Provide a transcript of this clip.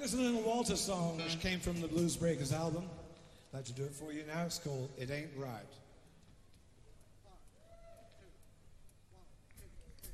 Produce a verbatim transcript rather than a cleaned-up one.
listening to Walter song, which came from the Blues Breakers album. I'd like to do it for you now. It's called It Ain't Right.